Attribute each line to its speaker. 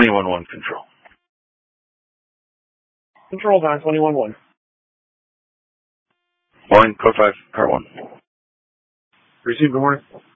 Speaker 1: 21-1 control.
Speaker 2: Control's on 21-1.
Speaker 1: Morning, code 5, part 1.
Speaker 2: Received, good morning.